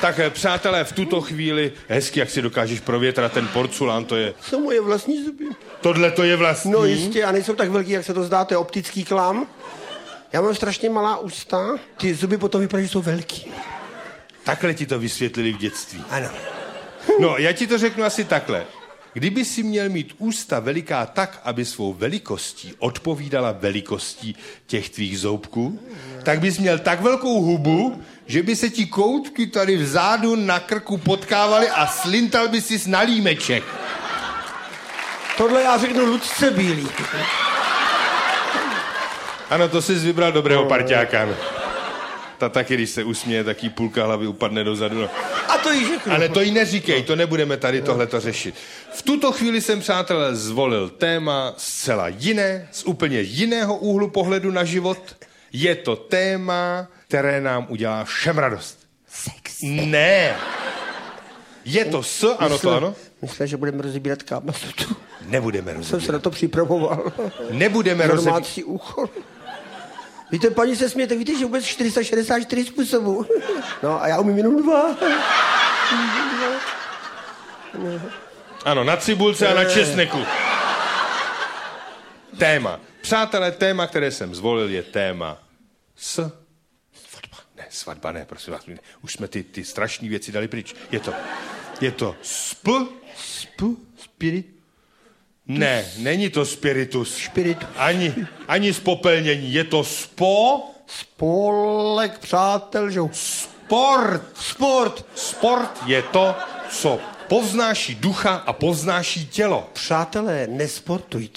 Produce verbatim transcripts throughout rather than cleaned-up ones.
Tak přátelé, v tuto chvíli hezky, jak si dokážeš provětrat ten porculán, to je... Jsou moje vlastní zuby. Tohle to je vlastní? No jistě, a nejsou tak velký, jak se to zdá, to je optický klam. Já mám strašně malá ústa, ty zuby potom vypadají, že jsou velký. Takhle ti to vysvětlili v dětství. Ano. No, já ti to řeknu asi takhle. Kdyby si měl mít ústa veliká tak, aby svou velikostí odpovídala velikostí těch tvých zoubků, tak bys měl tak velkou hubu, že by se ti koutky tady vzadu na krku potkávaly a slintal by si na límeček. Tohle já řeknu Lucce Bílý. Ano, to jsi vybral dobrého parťáka. Ta taky, když se usměje, tak jí půlka hlavy upadne dozadu. No. A to jí řeknu. Ale to jí neříkej, to nebudeme tady tohleto řešit. V tuto chvíli jsem, přátelé, zvolil téma zcela jiné, z úplně jiného úhlu pohledu na život. Je to téma, které nám udělá všem radost. Sex. Ne. Je to s, ano to ano? Myslím, že budeme rozebírat Kámasutu. Nebudeme Jsem rozebírat. se na to připravoval. Nebudeme rozebírat. Domácí úchol. Víte, paní se smějete, víte, že vůbec čtyři sta šedesát čtyři způsobů. No a já umím jenom dva. Ano, na cibulce a na česneku. Téma. Přátelé, téma, které jsem zvolil, je téma s... Svatba. Ne, svatba ne, prosím vás. Už jsme ty, ty strašné věci dali pryč. Je to, je to sp... Sp... Spirit... Ne, není to spiritus. Spiritus. Ani, ani spopelnění. Je to spo... Spolek přátel, že? Sport. Sport. Sport je to, co povznáší ducha a povznáší tělo. Přátelé, nesportujte.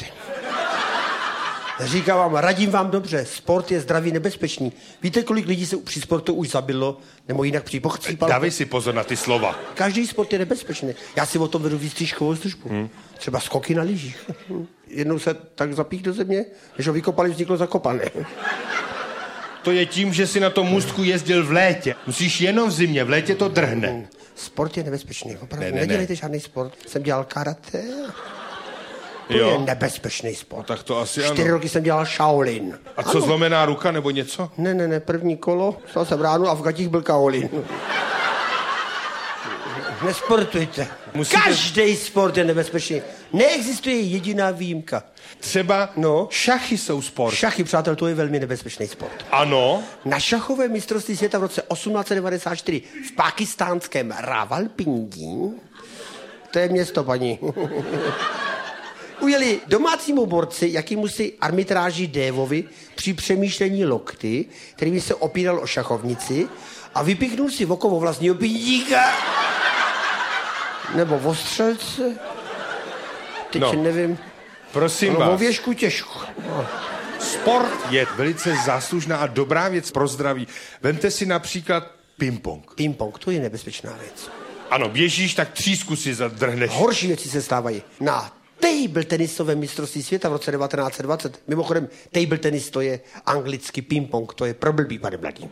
Říkám vám, radím vám dobře, sport je zdravý nebezpečný. Víte, kolik lidí se při sportu už zabilo, nebo jinak při pochcípalo? Dávej si pozor na ty slova. Každý sport je nebezpečný. Já si o tom vedu výstřižkovou službu. Hmm. Třeba skoky na lyžích. Jednou se tak zapích do země, než ho vykopali, vzniklo zakopané. To je tím, že si na tom můstku jezdil v létě. Musíš jenom v zimě, v létě to drhne. Hmm. Sport je nebezpečný. Opravdu, ne, ne, nedělejte ne. žádný sport. Jsem dělal karate. To Jo. je nebezpečný sport. Tak to asi Čtyři ano. roky jsem dělal Shaolin. A co, Ano. zlomená ruka nebo něco? Ne, ne, ne, první kolo, stal jsem ráno a v gatích byl Shaolin. Nesportujte. Musíte- Každý sport je nebezpečný. Neexistuje jediná výjimka. Třeba No. šachy jsou sport. Šachy, přátel, to je velmi nebezpečný sport. Ano. Na šachové mistrovství světa v roce osmnáct set devadesát čtyři v pakistánském Rawalpindi, to je město, paní, ujeli domácímu borci, jakýmu si arbitráži Dévovi při přemýšlení lokty, kterými se opíral o šachovnici a vypichnul si okolo vlastního pindíka. Nebo o střelce. Teď No. nevím. Prosím No, o vás. věžku těžko. No. Sport je velice záslužná a dobrá věc pro zdraví. Vemte si například ping-pong. Ping-pong, to je nebezpečná věc. Ano, běžíš, tak třísku si zadrhneš. Horší věci se stávají. Na table tenisovém mistrovství světa v roce devatenáct set dvacet. Mimochodem, table tenis to je anglicky ping-pong, to je pro blbý, pane mladý.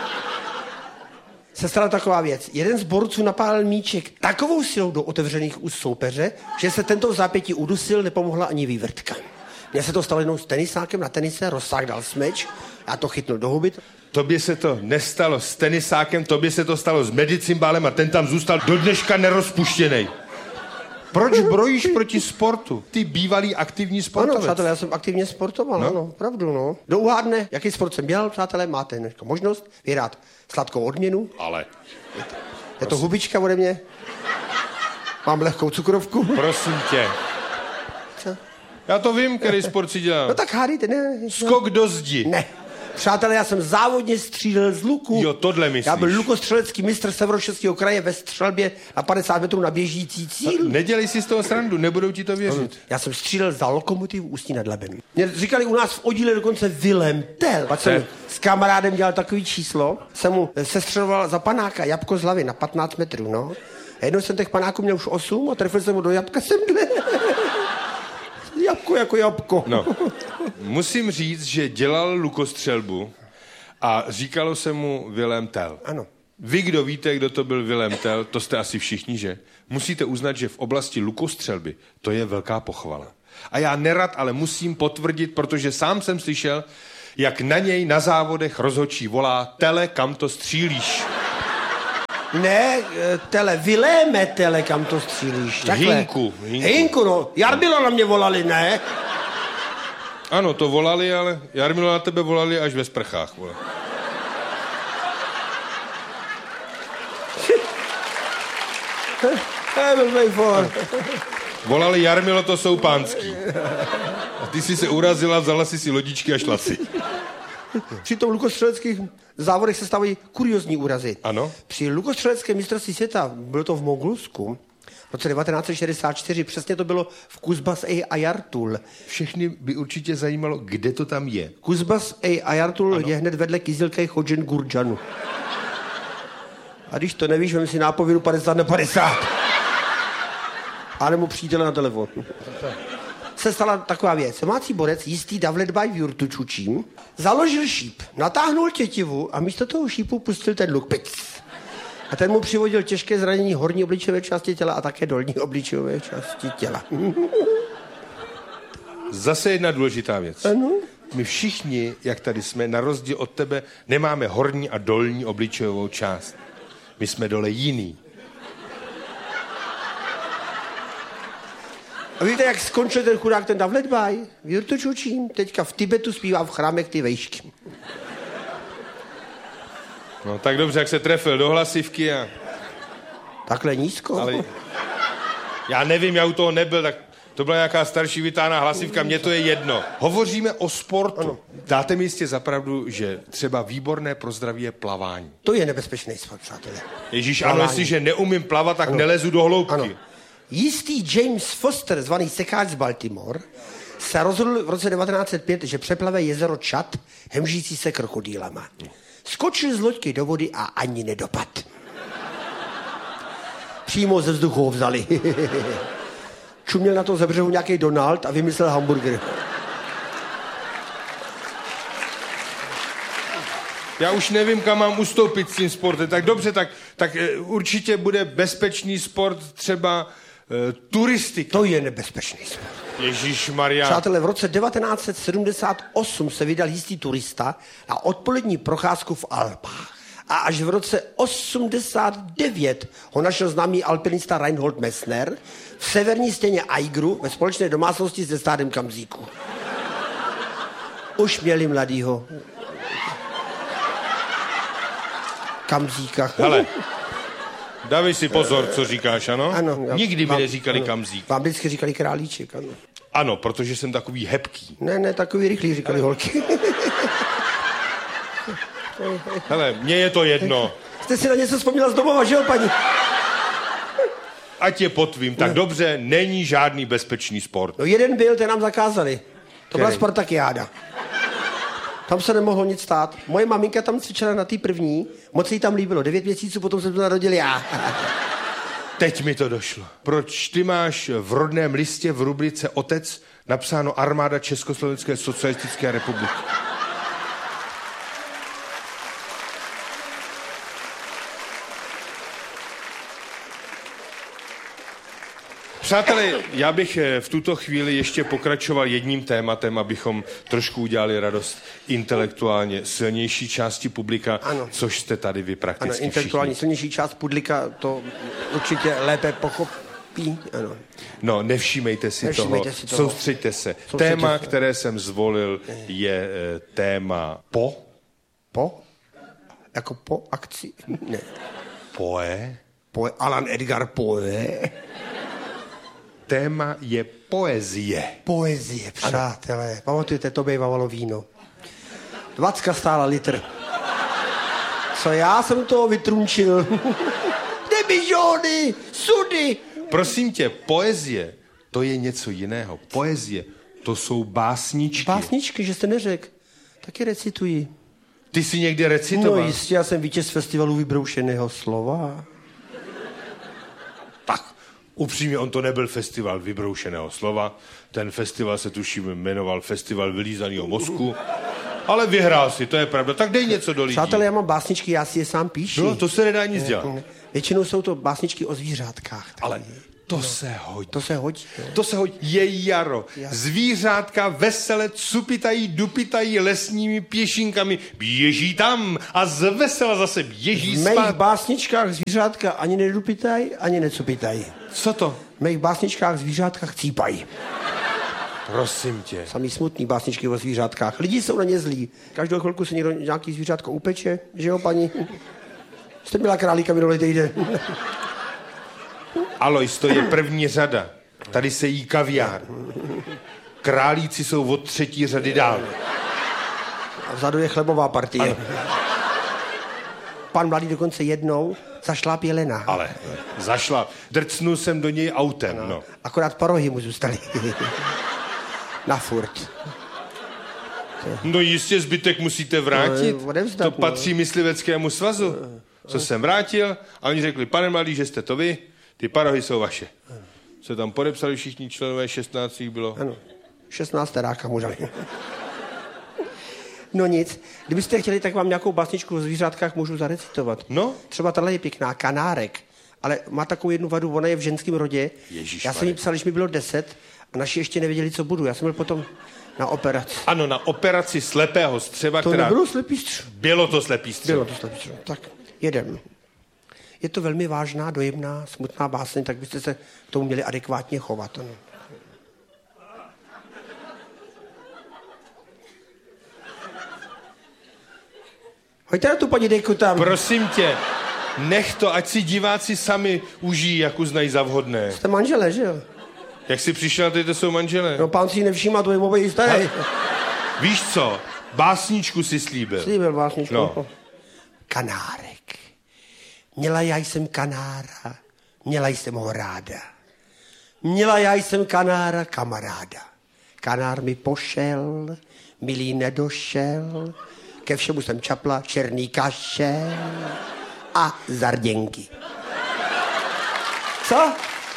Se stala taková věc. Jeden z borců napálil míček takovou silou do otevřených úst soupeře, že se tento v zápětí udusil, nepomohla ani vývrtka. Mně se to stalo jednou s tenisákem na tenise, rozsáh dal smeč, já to chytnul do huby. Tobě se to nestalo s tenisákem, tobě se to stalo s medicimbálem a ten tam zůstal do dneška nerozpuštěnej. Proč brojíš proti sportu? Ty bývalý aktivní Ano, sportovec. přátelé, já jsem aktivně sportoval, No. no? ano, pravdu, no. Kdo uhádne, jaký sport jsem dělal, přátelé, máte dneska možnost vyhrát sladkou odměnu. Ale, Je to hubička ode mě. Mám lehkou cukrovku. prosím tě. Co? Já to vím, který sport si dělal. No tak hádejte, ne? Skok do zdi. Ne. Přátelé, já jsem závodně střílel z luku. Jo, tohle myslíš. Já byl lukostřelecký mistr Severočeského kraje ve střelbě na padesát metrů na běžící cíl. Nedělej si z toho srandu, nebudou ti to věřit. Já jsem střílel za Lokomotivu Ústí nad Labem. Mě říkali u nás v oddíle dokonce Vilém Tel. Pak jsem s kamarádem dělal takový číslo, jsem mu sestřeloval za panáka jabko z hlavy na patnáct metrů, no. A jednou jsem těch panáků měl už osm a trefil jsem mu do jabka semhle. Jabko jako jabko. No, musím říct, že dělal lukostřelbu a říkalo se mu Vilém Tel. Ano. Vy, kdo víte, kdo to byl Vilém Tel, to jste asi všichni, že? Musíte uznat, že v oblasti lukostřelby to je velká pochvala. A já nerad, ale musím potvrdit, protože sám jsem slyšel, jak na něj na závodech rozhodčí volá: Tele, kam to střílíš? Ne, tele, vyléme tele, kam to střílíš. Takhle. Hinku, hinku. Hinku, no. Jarmila na mě volali, ne? Ano, to volali, ale Jarmilo na tebe volali až ve sprchách, vole. Volali Jarmilo, to jsou pánský. A ty jsi se urazila, vzala si si lodičky a šla si. Při tom lukostřeleckých závodech se stávají kuriozní úrazy. Ano. Při lukostřeleckém mistrovství světa, bylo to v Mongolsku, v roce devatenáct set šedesát čtyři, přesně to bylo v Kuzbas a Ayartul. Všechny by určitě zajímalo, kde to tam je. Kuzbas a Ayartul je hned vedle Kyzylkaj Chodžen Gurdžanu. A když to nevíš, vem si nápovědu padesát na padesát. A nebo přítele na telefon. Se stala taková věc. Domácí borec, jistý Davletbaj v Jurtučučím, založil šíp, natáhnul tětivu a místo toho šípu pustil ten luk. Pic. A ten mu přivodil těžké zranění horní obličejové části těla a také dolní obličejové části těla. Zase jedna důležitá věc. Ano. My všichni, jak tady jsme, na rozdíl od tebe, nemáme horní a dolní obličejovou část. My jsme dole jiný. A víte, jak skončil ten chudák, ten Davletbaj? V Jurtučučím, teďka v Tibetu zpívá v chrámech ty vejšky. No tak dobře, jak se trefil do hlasivky a... Takhle nízko. Ale já nevím, já u toho nebyl, tak to byla nějaká starší vytáhná hlasivka, mně to je jedno. Hovoříme o sportu. Ano. Dáte mi jistě zapravdu, že třeba výborné pro zdraví je plavání. To je nebezpečný sport, přátelé. Ježíš, plavání. Ano, jestliže neumím plavat, tak ano. Nelezu do hloubky. Ano. Jistý James Foster, zvaný sekáč z Baltimore, se rozhodl v roce devatenáct set pět, že přeplave jezero Čad, hemžící se krokodýlama. Skočil z loďky do vody a ani nedopad. Přímo ze vzduchu ho vzali. Čuměl na to ze břehu nějaký Donald a vymyslel hamburger. Já už nevím, kam mám ustoupit s tím sportem. Tak dobře, tak, tak určitě bude bezpečný sport třeba e, turistika. To je nebezpečný sport. Ježišmarja. Přátelé, v roce devatenáct set sedmdesát osm se vydal jistý turista na odpolední procházku v Alpách. A až v roce osmdesát devět ho našel známý alpinista Reinhold Messner v severní stěně Aigru ve společné domácnosti se stádem kamzíků. Už měli mladýho kamzíka. Hele, dávej si pozor, co říkáš, ano? Ano. Nikdy vám, mi neříkali ano. kamzík. Vám vždycky říkali králíček, ano. Ano, protože jsem takový hebký. Ne, ne, takový rychlý, říkali holky. Hele, mně je to jedno. Jste si na něco vzpomněla z domova, že jo, paní? Ať je potvím, tak no. Dobře, není žádný bezpečný sport. No jeden byl, ten nám zakázali. To Který? byla Spartakiáda. Tam se nemohlo nic stát. Moje maminka tam cvičila na té první, moc se jí tam líbilo. Devět měsíců potom jsem to narodil já. Teď mi to došlo. Proč ty máš v rodném listě v rubrice Otec napsáno Armáda Československé socialistické republiky? Přátelé, já bych v tuto chvíli ještě pokračoval jedním tématem, abychom trošku udělali radost intelektuálně silnější části publika, ano. Což jste tady vy prakticky ano, intelektuálně všichni. silnější část publika to určitě lépe pochopí. Ano. No, nevšímejte si, nevšímejte toho, si toho, soustřeďte se. Soustřeďte téma, se. které jsem zvolil, je e, téma po. Po? Jako po akci? Ne. Poe. Poe, Alan Edgar Poe. Téma je poezie. Poezie, přátelé. Ano. Pamatujete, to bývalo víno. Dvacka stála litr. Co já jsem toho vytrunčil. Debižony, sudy. Prosím tě, poezie, to je něco jiného. Poezie, to jsou básničky. Básničky, že jste neřekl. Taky recituji. Ty jsi někde recitoval? No jistě, já jsem vítěz festivalu vybroušeného slova. Tak, upřímně, on to nebyl festival vybroušeného slova. Ten festival se tuším jmenoval Festival vylízaného mozku. Ale vyhrál si, to je pravda. Tak dej něco do lidí. Přátelé, já mám básničky, já si je sám píšu. No, to se nedá nic dělat. Většinou jsou to básničky o zvířátkách. Ale To no. se hodí. To se hodí. No. To se hodí. Je jaro. Zvířátka vesele cupitají, dupitají lesními pěšinkami. Běží tam a zvesela zase běží spát. V mých básničkách zvířátka ani nedupitají, ani necupitají. Co to? V mých básničkách zvířátka chcípají. Prosím tě. Samý smutný básničky o zvířátkách. Lidi jsou na ně zlí. Každou chvilku se někdo nějaký zvířátko upeče, že jo, paní? Jste měla králíka minulý týden. Alois, to je první řada. Tady se jí kaviár. Králíci jsou od třetí řady dál. A vzadu je chlebová partie. Ano. Pan mladý dokonce jednou zašláp jelena. Ale zašláp. Drcnul jsem do něj autem, no. no. Akorát parohy mu zůstaly. Na furt. No jistě, zbytek musíte vrátit. No, odevzdat, to patří no. mysliveckému svazu. Co jsem vrátil a oni řekli, pane mladý, že jste to vy, ty parohy jsou vaše. Se tam podepsali všichni členové, šestnáct jich bylo. Ano, šestnáct teráka mu dali. No nic, kdybyste chtěli, tak vám nějakou básničku o zvířátkách můžu zarecitovat. No? Třeba tahle je pěkná, Kanárek, ale má takovou jednu vadu, ona je v ženském rodě. Ježiš, já jsem jí psal, když mi bylo deset a naši ještě nevěděli, co budu. Já jsem byl potom na operaci. Ano, na operaci slepého střeva, to která... To nebylo slepý střevo. Bylo to slepý střevo. Bylo to slepý střevo. Tak, jedem. Je to velmi vážná, dojemná, smutná báseň, tak byste se k tomu měli adekvátně chovat. Ano. Hoďte na tu paní dejku tam. Prosím tě, nech to, ať si diváci sami užijí, jak uznají za vhodné. Jste manželé, že jo? Jak jsi přišel na to, to jsou manželé? No pán si nevšímá, to je mobil starý. Víš co, básničku si slíbil. Slíbil básničku. No. Kanárek. Měla já jsem kanára, měla jsem ho ráda. Měla já jsem kanára, kamaráda. Kanár mi pošel, milý nedošel, ke všemu jsem čapla černý kašel a zarděnky. Co?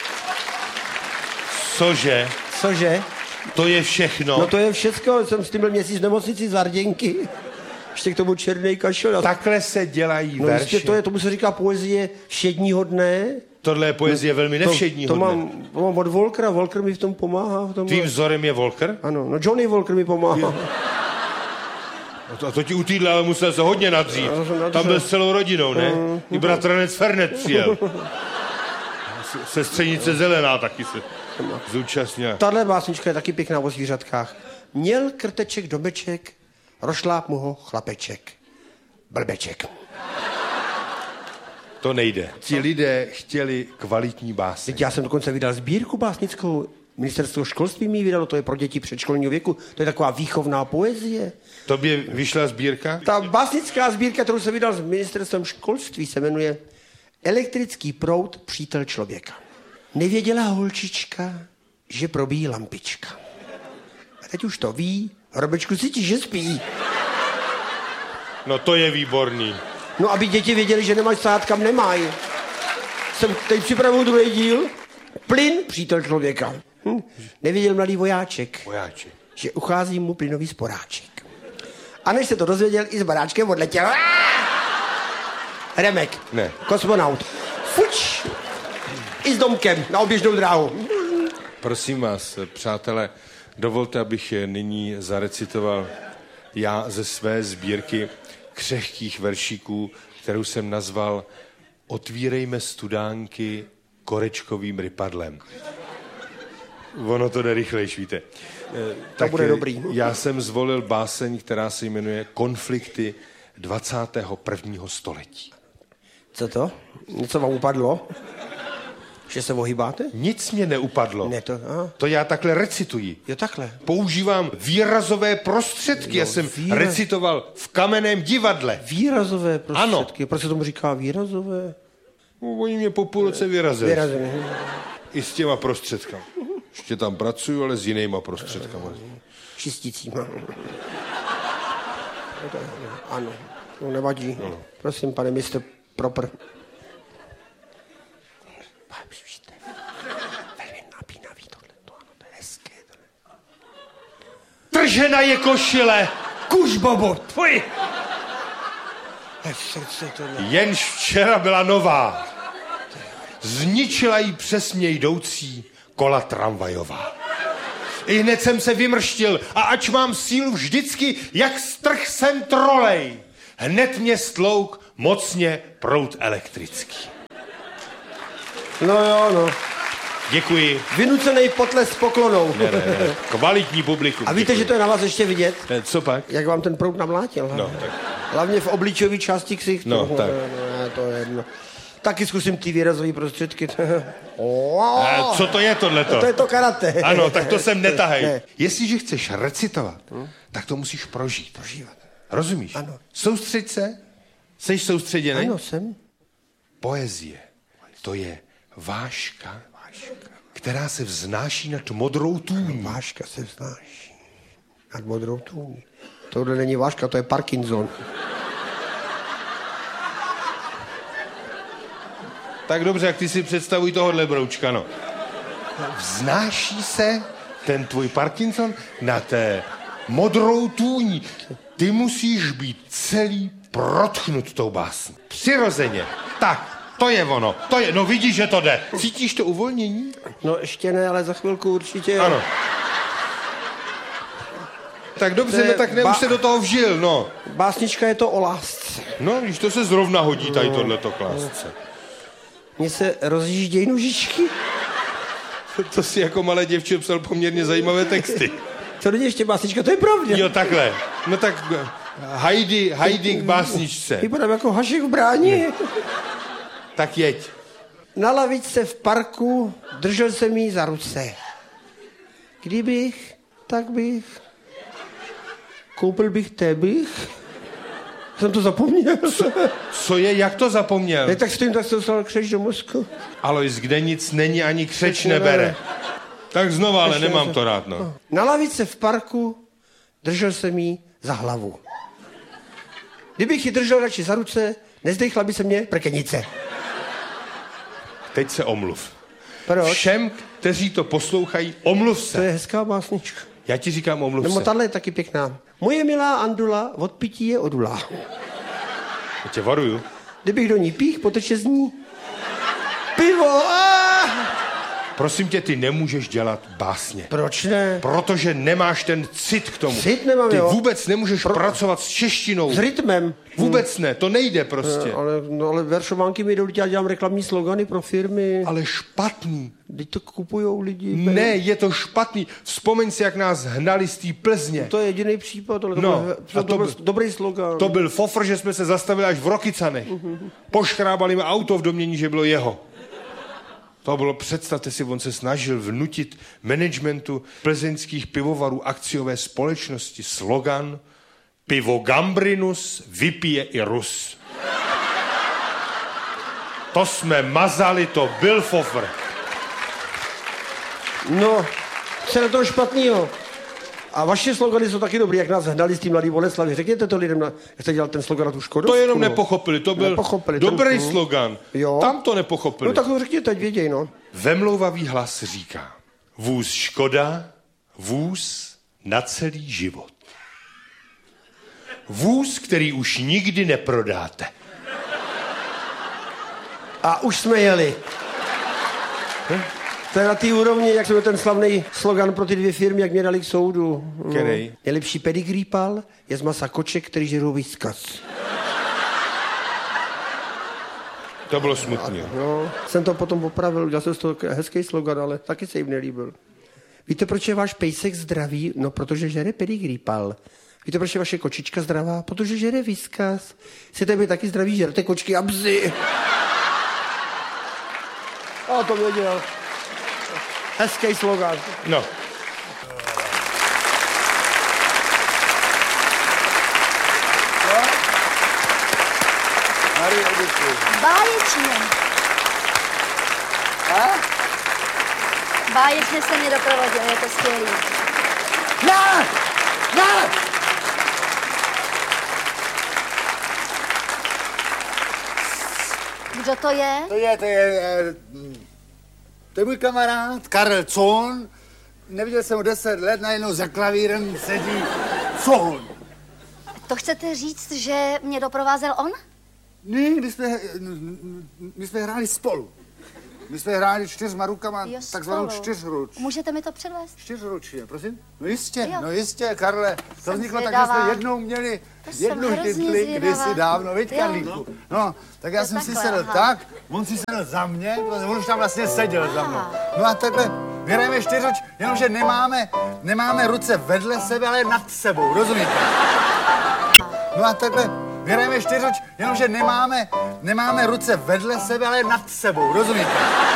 Cože? Cože? To je všechno? No to je všecko, jsem s tím byl měsíc v nemocnici zarděnky. Ještě k tomu černý kašel. Takhle se dělají no verše. To je, tomu se říká poezie všedního dne. Tohle je poezie no, velmi nevšedního to, to dne. Mám, to mám od Volkera, Volker mi v tom pomáhá. V tom Tvým vzorem je Volker? Ano, no Johnny Volker mi pomáhá. A to, a to ti u týdle ale musel se hodně nadřít. Tam byl s celou rodinou, ne? Uh, I bratranec Fernet přijel. Sestřenice Zelená taky se zúčastnila. Tahle básnička je taky pěkná o zvířatkách. Měl krteček domeček, rošláp mu ho chlapeček. Blbeček. To nejde. Ti lidé chtěli kvalitní básně. Já jsem dokonce vydal sbírku básnickou. Ministerstvo školství mi vydalo, to je pro děti předškolního věku. To je taková výchovná poezie. Tobě vyšla sbírka? Ta básnická sbírka, kterou jsem vydal s ministerstvem školství, se jmenuje Elektrický proud, přítel člověka. Nevěděla holčička, že probíjí lampička. A teď už to ví, hrobečku si ti, že spí. No to je výborný. No, aby děti věděli, že nemáš sát, kam nemají. Jsem teď připravuju druhý díl. Plyn, přítel člověka. Hm. Nevěděl mladý vojáček, Vojáček, že uchází mu plynový sporáček. A než se to dozvěděl, i s baráčkem odletěl. Remek. Ne. Kosmonaut. Fuč. I s domkem na oběžnou dráhu. Prosím vás, přátelé, dovolte, abych nyní zarecitoval já ze své sbírky křehkých veršíků, kterou jsem nazval Otvírejme studánky korečkovým rypadlem. Ono to jde rychlejš, víte. To tak bude dobrý. Já jsem zvolil báseň, která se jmenuje Konflikty dvacátého prvního století. Co to? Něco vám upadlo? Že se ohýbáte? Nic mě neupadlo. Ne, to, to já takhle recituji. Jo, takhle. Používám výrazové prostředky. Jo, já jsem výraz... recitoval v kamenném divadle. Výrazové prostředky? Ano. Proč se tomu říká výrazové? No, oni mě po půl roce vyrazili. Vyrazili. I s těma prostředkama. Ještě tam pracuju, ale s jinýma prostředkama. Čistícíma. Ano, no nevadí. Ano. Prosím, pane mistr Propr. Velmi napínavý tohle. To, ano, to je hezké. Tohle. Tržena je košile! Kuž, bobo, tvoj! Srdce tohle. Jenž včera byla nová. zničila jí přesně jdoucí kola tramvajová. I hned jsem se vymrštil a ač mám sílu vždycky, jak strh jsem trolej. Hned mě stlouk mocně proud elektrický. No jo, no. Děkuji. Vynucený potles s poklonou. Ne, ne, ne. Kvalitní publikum. A víte, děkuji. že to je na vás ještě vidět? Ne, co pak? Jak vám ten proud namlátil. No, tak. Hlavně v obličové části ksichtu. No, tak. Ne, to je jedno. Taky zkusím ty výrazové prostředky. E, co to je tohleto? To je to karate. Ano, tak to sem netahej. Ne. Jestliže chceš recitovat, hmm? tak to musíš prožít. Prožívat. Rozumíš? Ano. Soustřeď se. Jsi soustředěný? Ano, jsem. Poezie. To je váška, která se vznáší nad modrou tůní. Váška se vznáší nad modrou tůní. Tohle není váška, to je Parkinson. Tak dobře, jak ty si představuj tohohle broučka, no. Vznáší se ten tvůj Parkinson na té modrou tůní. Ty musíš být celý protchnut tou básní. Přirozeně. Tak, to je ono. To je, no vidíš, že to jde. Cítíš to uvolnění? No ještě ne, ale za chvilku určitě. Ano. Tak dobře, no tak ne, už se do toho vžil, no. Básnička je to o lásce. No, když to se zrovna hodí tady tohleto k lásce. Mně se rozjíždějí nožičky. To si jako malé děvče psal poměrně zajímavé texty. To není ještě básnička, to je pravda. Jo, takhle. No tak Heidi, Heidi k básničce. Vypadám jako Hašek v bráni. Tak jeď. Na lavičce v parku držel jsem jí za ruce. Kdybych, tak bych. Koupil bych tebych. Jsem to zapomněl. Co, co je, jak to zapomněl? Ne, tak stojím, tak jsem dostal křeč do mozku. Alois, kde nic není, ani křeč nebere. Tak znova, ale nemám to rád, no. Na lavice v parku držel jsem jí za hlavu. Kdybych ji držel radši za ruce, nezdechla by se mě prkenice. Teď se omluv. Proč? Všem, kteří to poslouchají, omluv se. To je hezká básnička. Já ti říkám, omluv Nebo se. tahle je taky pěkná. Moje milá Andula od pití je odula. Já tě varuju. Kdybych do ní pích, poteče z ní pivo. Ah! Prosím tě, ty nemůžeš dělat básně. Proč ne? Protože nemáš ten cit k tomu. Cit nemám, Ty jo. vůbec nemůžeš Pro... pracovat s češtinou. S rytmem. Vůbec ne, to nejde prostě. No, ale, no, ale veršovánky mi jdou, já dělám reklamní slogany pro firmy. Ale špatný. Teď to kupujou lidi. Ne, je to špatný. Vzpomeň si, jak nás hnali z té Plzně. To je jediný případ, ale to, No, byl, to, a to byl byl- dobrý slogan. To byl fofr, že jsme se zastavili až v Rokycanech. Poškrábali mi auto v domění, že bylo jeho. To bylo, představte si, on se snažil vnutit managementu plzeňských pivovarů akciové společnosti slogan Pivo Gambrinus vypije i Rus. To jsme mazali, to byl fofr. No, co je na toho špatnýho? A vaše slogany jsou taky dobrý, jak nás hnali s tím mladý Boleslavi. Řekněte to lidem, na, jak jste dělal ten slogan na tu Škodu. To jenom nepochopili, to byl Nepochopili, dobrý ten- slogan. Jo. Tam to nepochopili. No tak to řekněte, ať věděj, no. Vemlouvavý hlas říká, vůz Škoda, vůz na celý život. Vůz, který už nikdy neprodáte. A už jsme jeli. Hm? To je na té úrovni, jak jsme ten slavný slogan pro ty dvě firmy, jak mě dali k soudu. Který? No. Nejlepší pedigree pal je z masa koček, který žerou Whiskas. To bylo smutný. No, jsem to potom opravil, udělal jsem z toho hezký slogan, ale taky se jim nelíbil. Víte, proč je váš pejsek zdravý? No, protože žere pedigree pal. Víte, proč je vaše kočička zdravá? Protože žere Whiskas. Chcete být taky zdraví, žerte kočky a bzy. A to věděl. Hezký slogan. No. Báječně. A? Báječně se mě doprovodil, je to skvělý. Ne! Ne! Kdo to je? To je, to je, eh, to je můj kamarád Karel Cohn. Neviděl jsem ho deset let, najednou za klavírem sedí Cohn. To chcete říct, že mě doprovázel on? Ne, my jsme, my jsme hráli spolu. My jsme hráli čtyřma rukama, Jo, takzvanou spolu. čtyřruč. Můžete mi to předvést? Čtyřručně, prosím? No jistě, Jo. no jistě, Karle. To Jsem vzniklo tak, že zvědavá. jsme jednou měli To jsem jednu hrozně hitli zvědavá. kdysi dávno, viď, Jo. Karlíku? No, tak já To jsem si takhle, sedl aha. tak, on si sedl za mě, on už tam vlastně seděl za mnou. No a takhle vyhrajeme čtyřruč, jenomže nemáme, nemáme ruce vedle sebe, ale nad sebou, rozumíte? No a takhle vyhrajeme čtyřruč, jenomže nemáme, nemáme ruce vedle sebe, ale nad sebou, rozumíte?